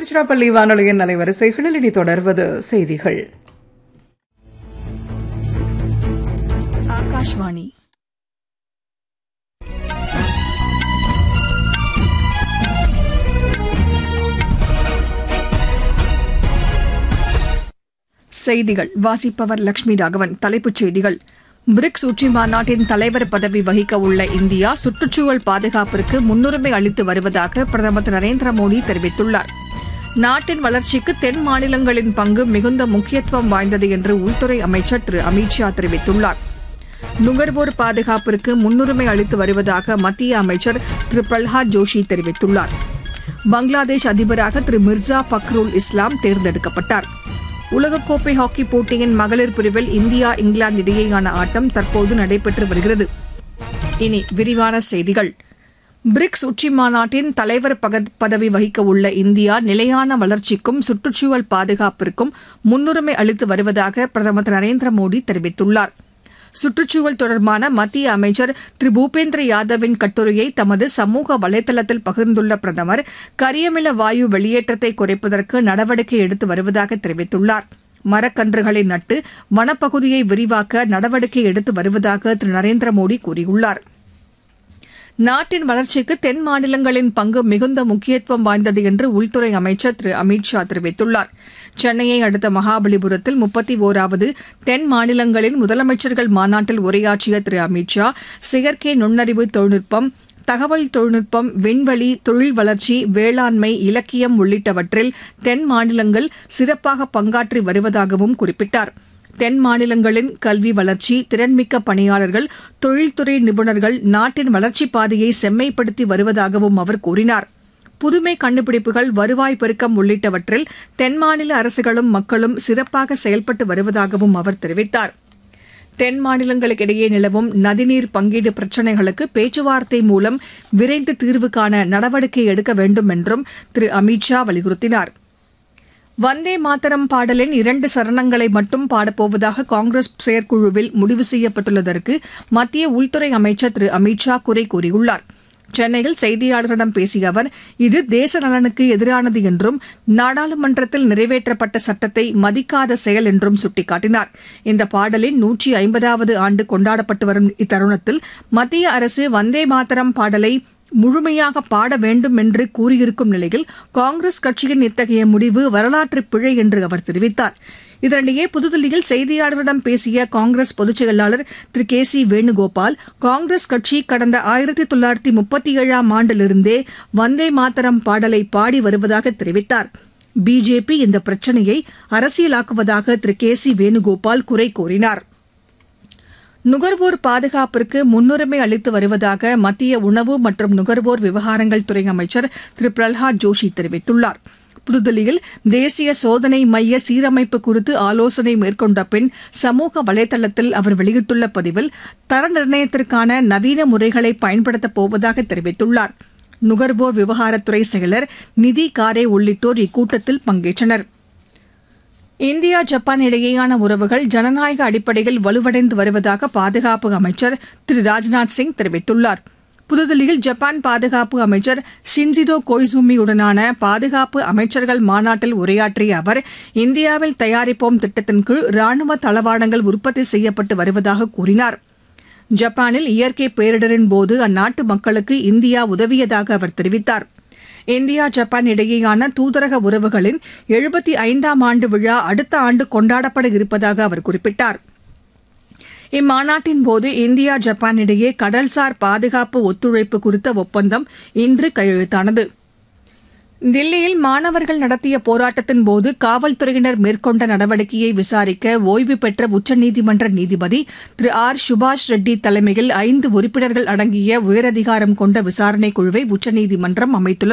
திருச்சிராப்பள்ளி வானொலியின் அலைவரிசைகளில் இனி தொடர்வது செய்திகள். ஆகாஷ்வாணி. செய்திகள் வாசிப்பவர் லட்சுமி ராகவன். தலைப்புச் செய்திகள்: பிரிக்ஸ் உச்சி மாநாட்டின் தலைவர் பதவி வகிக்க உள்ள இந்தியா சுற்றுச்சூழல் பாதுகாப்பிற்கு முன்னுரிமை அளித்து வருவதாக பிரதமர் திரு நரேந்திர மோடி தெரிவித்துள்ளார். நாட்டின் வளர்ச்சிக்கு தென் மாநிலங்களின் பங்கு மிகுந்த முக்கியத்துவம் வாய்ந்தது என்று உள்துறை அமைச்சர் திரு அமித் ஷா தெரிவித்துள்ளார். நுகர்வோர் பாதுகாப்பிற்கு முன்னுரிமை அளித்து வருவதாக மத்திய அமைச்சர் திரு பிரல்ஹாத் ஜோஷி தெரிவித்துள்ளார். பங்களாதேஷ் அதிபராக திரு மிர்சா ஃபக்ருல் இஸ்லாம் தேர்ந்தெடுக்கப்பட்டார். உலகக்கோப்பை ஹாக்கி போட்டியின் மகளிர் பிரிவில் இந்தியா இங்கிலாந்து இடையேயான ஆட்டம் தற்போது நடைபெற்று வருகிறது. இனி விரிவான செய்திகள். பிரிக்ஸ் உச்சி மாநாட்டின் தலைவர் பதவி வகிக்க உள்ள இந்தியா நிலையான வளர்ச்சிக்கும் சுற்றுச்சூழல் பாதுகாப்பிற்கும் முன்னுரிமை அளித்து வருவதாக பிரதமர் திரு நரேந்திர மோடி தெரிவித்துள்ளார். சுற்றுச்சூழல் தொடர்பான மத்திய அமைச்சர் திரு பூபேந்திர யாதவின் கட்டுரையை தமது சமூக வலைதளத்தில் பகிர்ந்துள்ள பிரதமர், கரியமில வாயு வெளியேற்றத்தை குறைப்பதற்கு நடவடிக்கை எடுத்து வருவதாக தெரிவித்துள்ளார். மரக்கன்றுகளை நட்டு வனப்பகுதியை விரிவாக்க நடவடிக்கை எடுத்து வருவதாக திரு நரேந்திர மோடி கூறியுள்ளார். நாட்டின் வளர்ச்சிக்கு தென் மாநிலங்களின் பங்கு மிகுந்த முக்கியத்துவம் வாய்ந்தது என்று உள்துறை அமைச்சர் திரு அமித் ஷா தெரிவித்துள்ளார். சென்னையை அடுத்த மகாபலிபுரத்தில் 31வது தென் மாநிலங்களின் முதலமைச்சர்கள் மாநாட்டில் உரையாற்றிய திரு அமித் ஷா, செயற்கை நுண்ணறிவு தொழில்நுட்பம், தகவல் தொழில்நுட்பம், விண்வெளி, தொழில் வளர்ச்சி, வேளாண்மை, இலக்கியம் உள்ளிட்டவற்றில் தென் மாநிலங்கள் சிறப்பாக பங்காற்றி வருவதாகவும் குறிப்பிட்டார். தென் மாநிலங்களின் கல்வி வளர்ச்சி, திறன்மிக்க பணியாளர்கள், தொழில்துறை நிபுணர்கள் நாட்டின் வளர்ச்சிப் பாதையை செம்மைப்படுத்தி வருவதாகவும் அவர் கூறினார். புதுமை கண்டுபிடிப்புகள், வருவாய் பெருக்கம் உள்ளிட்டவற்றில் தென் மாநில அரசுகளும் மக்களும் சிறப்பாக செயல்பட்டு வருவதாகவும் அவர் தெரிவித்தார். தென் மாநிலங்களுக்கிடையே நிலவும் நதிநீர் பங்கீடு பிரச்சினைகளுக்கு பேச்சுவார்த்தை மூலம் விரைந்து தீர்வு காண நடவடிக்கை எடுக்க வேண்டும் என்றும் திரு அமித் ஷா வலியுறுத்தினார். வந்தே மாதரம் பாடலின் 2 சரணங்களை மட்டும் பாடப்போவதாக காங்கிரஸ் செயற்குழுவில் முடிவு செய்யப்பட்டுள்ளதற்கு மத்திய உள்துறை அமைச்சர் திரு அமித் ஷா குறை கூறியுள்ளார். சென்னையில் செய்தியாளர்களிடம் பேசிய அவர், இது தேச நலனுக்கு எதிரானது என்றும் நாடாளுமன்றத்தில் நிறைவேற்றப்பட்ட சட்டத்தை மதிக்காத செயல் என்றும் சுட்டிக்காட்டினார். இந்த பாடலின் 150வது ஆண்டு கொண்டாடப்பட்டு வரும் இத்தருணத்தில் மத்திய அரசு வந்தே மாதரம் பாடலை முழுமையாக பாட வேண்டும் என்று கூறியிருக்கும் நிலையில் காங்கிரஸ் கட்சியின் இத்தகைய முடிவு வரலாற்று பிழை என்று அவர் தெரிவித்தார். இதனிடையே புதுதில்லியில் செய்தியாளர்களிடம் பேசிய காங்கிரஸ் பொதுச் செயலாளர் திரு கே சி வேணுகோபால், காங்கிரஸ் கட்சி கடந்த 1937ஆம் ஆண்டிலிருந்தே வந்தே மாதரம் பாடலை பாடி வருவதாக தெரிவித்தார். பிஜேபி இந்த பிரச்சினையை அரசியலாக்குவதாக திரு கே சி வேணுகோபால் குறை கூறினார். நுகர்வோர் பாதுகாப்பிற்கு முன்னுரிமை அளித்து வருவதாக மத்திய உணவு மற்றும் நுகர்வோர் விவகாரங்கள் துறை அமைச்சர் திரு பிரல்ஹாத் ஜோஷி தெரிவித்துள்ளார். புதுதில்லியில் தேசிய சோதனை மைய சீரமைப்பு குறித்து ஆலோசனை மேற்கொண்ட பின் சமூக வலைதளத்தில் அவர் வெளியிட்டுள்ள பதிவில், தர நிர்ணயத்திற்கான நவீன முறைகளை பயன்படுத்தப் போவதாக தெரிவித்துள்ளார். நுகர்வோர் விவகாரத்துறை செயலர் நிதி காரே உள்ளிட்டோர் இக்கூட்டத்தில் பங்கேற்றனர். இந்தியா ஜப்பான் இடையேயான உறவுகள் ஜனநாயக அடிப்படையில் வலுவடைந்து வருவதாக பாதுகாப்பு அமைச்சர் திரு ராஜ்நாத் சிங் தெரிவித்துள்ளார். புதுதில்லியில் ஜப்பான் பாதுகாப்பு அமைச்சர் ஷின்சிடோ கோய்சுமியுடனான பாதுகாப்பு அமைச்சர்கள் மாநாட்டில் உரையாற்றிய அவர், இந்தியாவில் தயாரிப்போம் திட்டத்தின் கீழ் ராணுவ தளவாடங்கள் உற்பத்தி செய்யப்பட்டு வருவதாக கூறினார். ஜப்பானில் இயற்கை பேரிடரின் போது அந்நாட்டு மக்களுக்கு இந்தியா உதவியதாக அவர் தெரிவித்தார். இந்தியா ஜப்பான் இடையேயான தூதரக உறவுகளின் 75ஆம் ஆண்டு விழா அடுத்த ஆண்டு கொண்டாடப்பட இருப்பதாக அவர் குறிப்பிட்டார். இம்மாநாட்டின் போது இந்தியா ஜப்பான் இடையே கடல்சார் பாதுகாப்பு ஒத்துழைப்பு குறித்த ஒப்பந்தம் இன்று கையெழுத்தானது. தில்லியில் மாணவர்கள் நடத்திய போராட்டத்தின் போது காவல்துறையினர் மேற்கொண்ட நடவடிக்கையை விசாரிக்க ஓய்வு பெற்ற உச்சநீதிமன்ற நீதிபதி திரு ஆர் சுபாஷ் ரெட்டி தலைமையில் 5 உறுப்பினர்கள் அடங்கிய உயரதிகாரம் கொண்ட விசாரணைக் குழுவை உச்சநீதிமன்றம் அமைத்துள்ளது.